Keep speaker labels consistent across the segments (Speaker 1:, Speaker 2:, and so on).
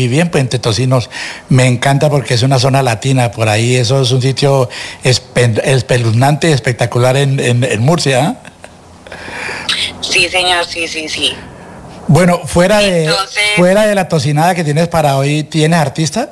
Speaker 1: viví en Puente Tocinos. Me encanta porque es una zona latina por ahí. Eso es un sitio espeluznante y espectacular en Murcia.
Speaker 2: Sí, señor, sí.
Speaker 1: Bueno, fuera de la tocinada que tienes para hoy, ¿tienes artista?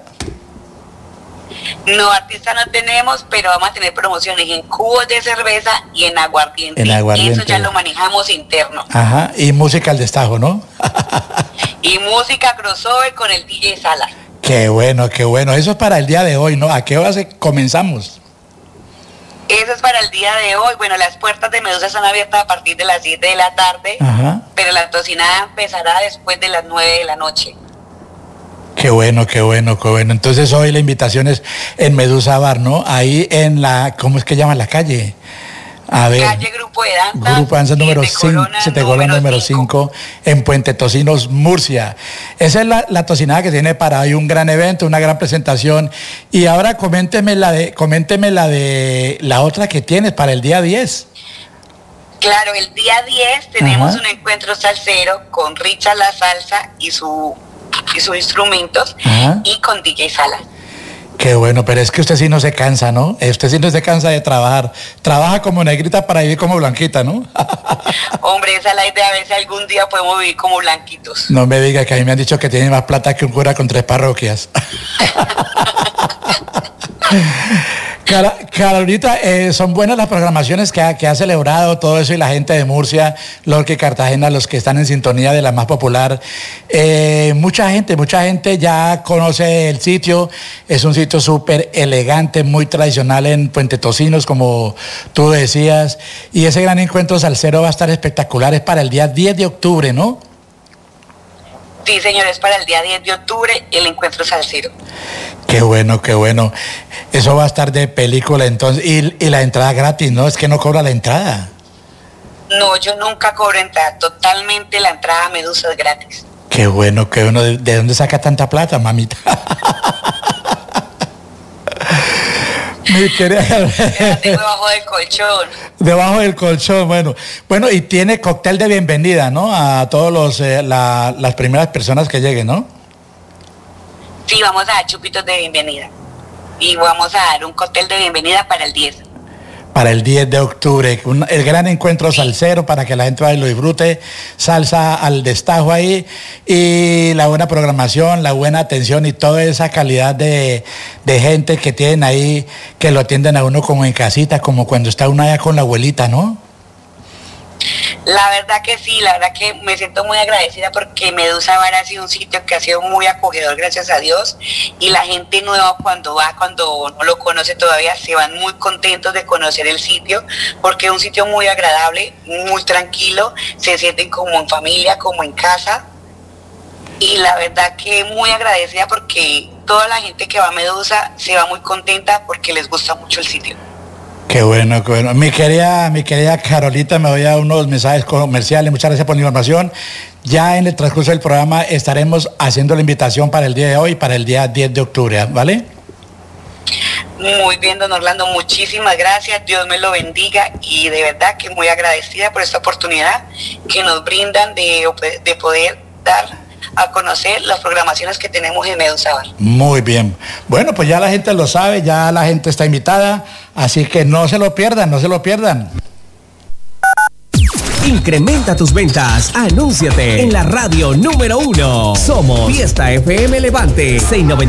Speaker 2: No, artista no tenemos, pero vamos a tener promociones en cubos de cerveza y en aguardiente. Eso ya lo manejamos interno.
Speaker 1: Ajá, y música al destajo, ¿no?
Speaker 2: Y música crossover con el DJ Salas.
Speaker 1: Qué bueno. Eso es para el día de hoy, ¿no? ¿A qué hora comenzamos?
Speaker 2: Eso es para el día de hoy. Bueno, las puertas de Medusa están abiertas a partir de las 7 de la tarde,
Speaker 1: ajá,
Speaker 2: pero la tocinada empezará después de las 9 de la noche.
Speaker 1: Qué bueno. Entonces hoy la invitación es en Medusa Bar, ¿no? Ahí en la, ¿cómo es que llaman la calle? A ver.
Speaker 2: Calle Grupo de Danza.
Speaker 1: Grupo de Danza número 5, 7 Colón número 5, en Puente Tocinos, Murcia. Esa es la tocinada que tiene para hoy un gran evento, una gran presentación. Y ahora coménteme la de la otra que tienes para el día 10.
Speaker 2: Claro, el día 10 tenemos, ajá, un encuentro salsero con Richard La Salsa y sus instrumentos, ajá, y con DJ Salas.
Speaker 1: Qué bueno, pero es que usted sí no se cansa, ¿no? Usted sí no se cansa de trabajar. Trabaja como negrita para vivir como blanquita, ¿no?
Speaker 2: Hombre, esa es la idea. A ver si algún día podemos vivir como blanquitos.
Speaker 1: No me diga que a mí me han dicho que tiene más plata que un cura con 3 parroquias. Carolita, son buenas las programaciones que ha celebrado todo eso y la gente de Murcia, Lorca y Cartagena, los que están en sintonía de la más popular. Mucha gente ya conoce el sitio, es un sitio súper elegante, muy tradicional en Puente Tocinos, como tú decías, y ese gran encuentro salsero va a estar espectacular, es para el día 10 de octubre, ¿no?
Speaker 2: Sí, señores, para el día 10 de octubre el encuentro salsero.
Speaker 1: Qué bueno. Eso va a estar de película entonces. Y la entrada gratis, ¿no? Es que no cobra la entrada.
Speaker 2: No, yo nunca cobro entrada. Totalmente la entrada a Medusa es gratis.
Speaker 1: Qué bueno. ¿De dónde saca tanta plata, mamita? Mi querida.
Speaker 2: Debajo del colchón.
Speaker 1: Debajo del colchón, bueno, y tiene cóctel de bienvenida, ¿no? A todos las primeras personas que lleguen, ¿no?
Speaker 2: Sí, vamos a dar chupitos de bienvenida. Y vamos a dar un cóctel de bienvenida para el 10.
Speaker 1: Para el 10 de octubre, el gran encuentro salsero para que la gente vaya y lo disfrute, salsa al destajo ahí, y la buena programación, la buena atención y toda esa calidad de gente que tienen ahí, que lo atienden a uno como en casita, como cuando está uno allá con la abuelita, ¿no?
Speaker 2: La verdad que sí, la verdad que me siento muy agradecida porque Medusa Bar ha sido un sitio que ha sido muy acogedor, gracias a Dios, y la gente nueva cuando no lo conoce todavía, se van muy contentos de conocer el sitio, porque es un sitio muy agradable, muy tranquilo, se sienten como en familia, como en casa, y la verdad que muy agradecida porque toda la gente que va a Medusa se va muy contenta porque les gusta mucho el sitio.
Speaker 1: Qué bueno. Mi querida Carolita, me voy a unos mensajes comerciales. Muchas gracias por la información. Ya en el transcurso del programa estaremos haciendo la invitación para el día de hoy, para el día 10 de octubre, ¿vale?
Speaker 2: Muy bien, don Orlando, muchísimas gracias. Dios me lo bendiga y de verdad que muy agradecida por esta oportunidad que nos brindan de poder dar a conocer las programaciones que tenemos en Medusa Bar.
Speaker 1: Muy bien. Bueno, pues ya la gente lo sabe, ya la gente está invitada, así que no se lo pierdan.
Speaker 3: Incrementa tus ventas. Anúnciate en la radio número 1. Somos Fiesta FM Levante.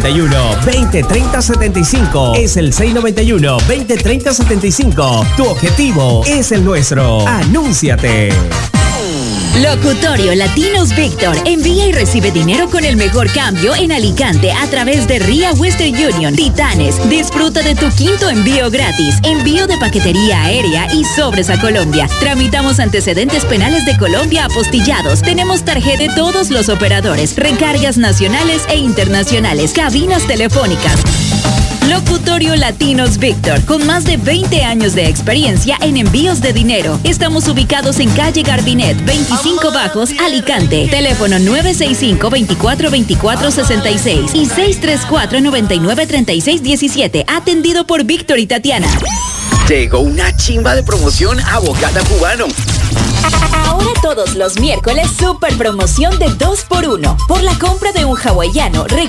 Speaker 3: 691-2030-75. Es el 691-2030-75. Tu objetivo es el nuestro. Anúnciate.
Speaker 4: Locutorio Latinos Víctor envía y recibe dinero con el mejor cambio en Alicante a través de RIA Western Union. Titanes, disfruta de tu 5º envío gratis, envío de paquetería aérea y sobres a Colombia. Tramitamos antecedentes penales de Colombia apostillados. Tenemos tarjeta de todos los operadores, recargas nacionales e internacionales, cabinas telefónicas. Locutorio Latinos Víctor, con más de 20 años de experiencia en envíos de dinero. Estamos ubicados en calle Garbinet, 25 Bajos, Alicante. Teléfono 965-2424-66 y 634-993617. Atendido por Víctor y Tatiana.
Speaker 5: Llegó una chimba de promoción a Bogotá Cubano.
Speaker 4: Ahora todos los miércoles, super promoción de 2x1. Por la compra de un hawaiano,